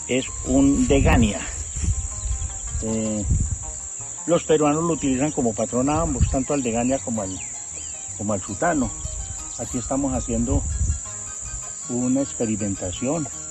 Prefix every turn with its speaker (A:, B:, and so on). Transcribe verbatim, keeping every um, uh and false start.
A: es un Degania. Eh, los peruanos lo utilizan como patrón a ambos, tanto al Degania como al, como al Sutano. Aquí estamos haciendo una experimentación